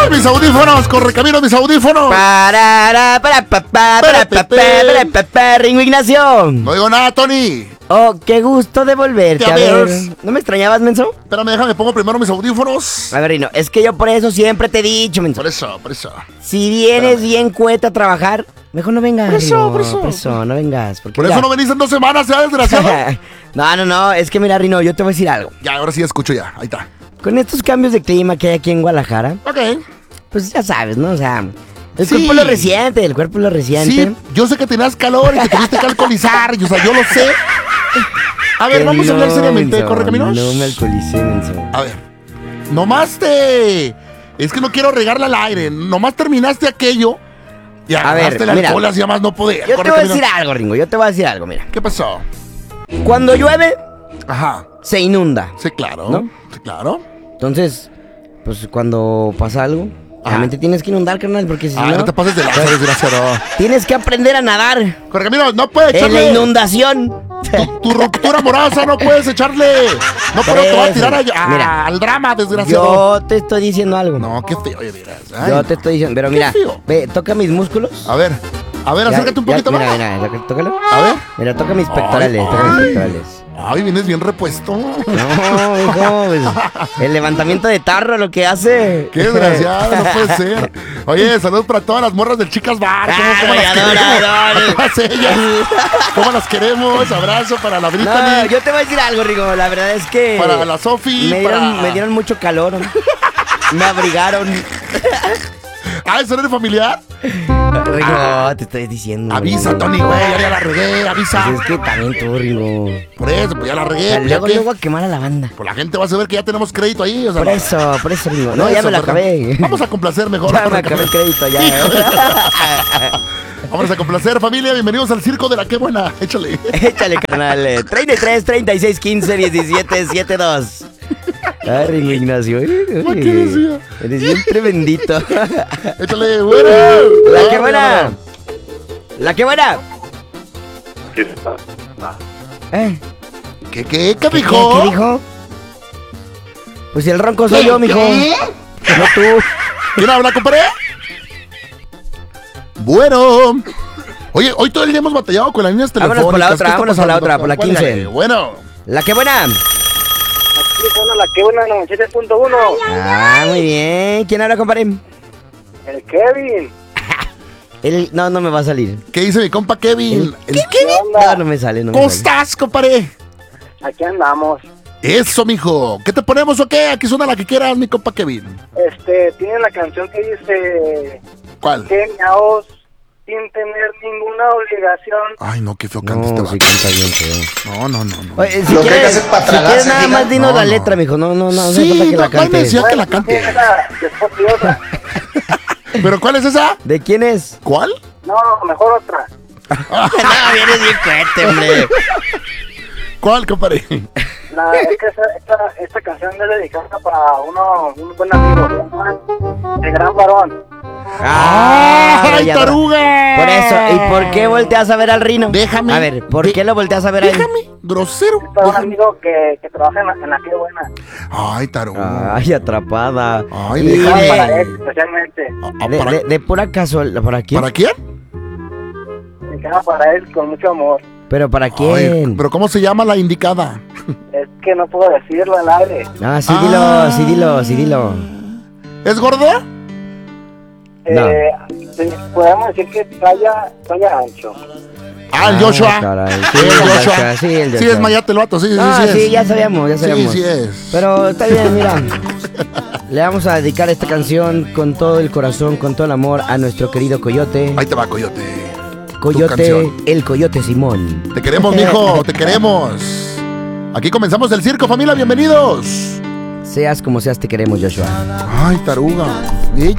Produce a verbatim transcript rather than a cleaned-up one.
mis audífonos! ¡Correcamino, mis audífonos! Para, para, para, para, para, para, para, para, Ringo Ignacio. No digo nada, Tony. Oh, qué gusto de volverte Ya a ver. ves. ¿No me extrañabas, menso? Espérame, déjame, pongo primero mis audífonos. A ver, Rino, es que yo por eso siempre te he dicho, menso. Por eso, por eso. Si vienes Espérame. bien cueta a trabajar, mejor no vengas. Por eso, Rino, por eso. Por eso, no vengas. Porque Por mira- eso no venís en dos semanas, ¿ya, desgraciado? No, no, no, es que mira, Rino, yo te voy a decir algo. Ya, ahora sí escucho ya. Ahí está. Con estos cambios de clima que hay aquí en Guadalajara, Ok. pues ya sabes, ¿no? O sea, el Sí. cuerpo lo resiente, el cuerpo lo resiente. Sí, yo sé que tenías calor y que tuviste que alcoholizar. Y, o sea, yo lo sé. A ver, Que vamos a hablar no, seriamente, menso, ¿correcaminos? No me alcoholicé, menso. A ver. Nomás te... Es que no quiero regarla al aire. Nomás terminaste aquello. Y A ver, agarraste el mira. alcohol, así más no podía. Yo te voy a decir algo, Ringo, yo te voy a decir algo, mira. ¿Qué pasó? Cuando llueve, Ajá. se inunda. Sí, claro. ¿No? Sí, claro. Entonces, pues cuando pasa algo, Ajá. realmente tienes que inundar, carnal, porque si Ay, no, no te pases de lanza, desgraciado. tienes que aprender a nadar Correcamino, no puedes en la echarle... inundación. Tu, tu ruptura amorosa no puedes echarle... No Por puedo, te voy a eso. tirar a- a- Mira. al drama, desgraciado. Yo te estoy diciendo algo. No, qué feo, de veras. Ay, Yo te estoy diciendo, pero Qué mira, feo. ve, toca mis músculos. A ver, a ver, Ya- acércate un ya- poquito mira, más. Mira, mira, tócalo. A ver. Mira, toca mis pectorales, Ay, toca mis ay. pectorales. Ay, vienes bien repuesto. No, hijo, pues, el levantamiento de tarro lo que hace. Qué desgraciado, no puede ser. Oye, saludos para todas las morras del Chicas Bar. ¿Cómo, Ah, cómo las adoro, queremos? adoro. A todas ellas. ¿Cómo las queremos? Abrazo para la No, Brittany, yo te voy a decir algo, Rigo. La verdad es que. para la Sofi, me dieron, para... me dieron mucho calor. Me abrigaron. Ah, ¿eso eres familiar? Rigo, te estoy diciendo. Avisa, Rigo. Tony, güey, ya, ya la regué, avisa. Pues es que también tú, Rigo. Por eso, pues ya la O regué. sea, pues, ya luego, que- luego a quemar a la banda. Pues la gente va a saber que ya tenemos crédito ahí. O sea, Por no- eso, por eso, Rigo. No, por ya eso, me la ¿verdad? acabé. Vamos a complacer mejor. Ya me acabé el crédito, ya. Vamos a complacer, familia. Bienvenidos al circo de la qué buena. Échale. Échale, canal. eh, treinta y tres, treinta y seis, quince, diecisiete, setenta y dos. Ay, Ringo Ignacio. eh, ¿Para qué oye, decía? Eres bien tremendito. Échale, bueno. La que buena. La que buena. ¿Eh? ¿Qué, qué, qué ¿Qué, dijo? ¿Qué dijo? Pues si el ronco soy yo, mijo. No tú. ¿Quién habla, compadre? Bueno. Oye, hoy todo el día hemos batallado con las líneas telefónicas. Vámonos por la ¿Qué otra, está vámonos por la pasando? otra, por la ¿Cuál quince. es? Bueno. La que buena. Aquí suena la que buena noventa y siete punto uno. Ah, muy bien. ¿Quién habla, compadre? El Kevin. El... No, no me va a salir. ¿Qué dice mi compa Kevin? ¿El ¿Qué Kevin? No, onda? no me sale, no me ¿Cómo sale. estás, compadre? Aquí andamos. Eso, mijo. ¿Qué te ponemos o qué? Aquí suena la que quieras, mi compa Kevin. Este, tiene la canción que dice ¿Cuál? Keniaos sin tener ninguna obligación. Ay, no, qué feo canta No, este sí vato. canta bien, feo. No, no, no, no. Oye, si Lo que hay que quieres, hacer para si quieres tragarse, nada diga. más dinos No, la no. letra, mijo. No, no, no, no hace Sí, falta que no, la no hay cante. necesidad que la cante. Esa, que está odiosa. ¿Pero cuál es esa? ¿De quién es? ¿Cuál? No, mejor otra. No, vienes bien fuerte, hombre. ¿Cuál, compadre? La, es que esa, esta, esta canción es dedicada para uno, un buen amigo, se llama El Gran Varón. ¡Ay, ya, taruga! Por eso, ¿y por qué volteas a ver al Rino? Déjame. A ver, ¿por de- qué lo volteas a ver a él? Déjame, grosero. Es para un Déjame. amigo que, que trabaja en la, en la que buena. Ay, taruga. Ay, atrapada. Ay, Y déjame. de- Para él, especialmente. Ah, ah, de, ¿para, de- de pura casualidad, ¿para quién? ¿para quién? Me queda para él con mucho amor. ¿Pero para Ay, quién? ¿pero cómo se llama la indicada? Es que no puedo decirlo al aire. Ah, sí, Ah. dilo, sí, dilo, sí, dilo. ¿Es gorda? No. Eh, sí, podemos decir que talla, talla ancho. Ah, el Joshua. caray, sí, el el Joshua. Joshua, sí, el Sí, Joshua. es mayate el vato, sí, sí, No, sí, sí, es. ya sabíamos, ya sabíamos. Sí, sí es. Pero está bien, mira. Le vamos a dedicar esta canción con todo el corazón, con todo el amor a nuestro querido Coyote. Ahí te va, Coyote. Tu Coyote, canción. el Coyote Simón. Te queremos, mijo, te queremos. Aquí comenzamos el circo, familia, bienvenidos. Seas como seas, te queremos, Joshua. Ay, taruga. Ey,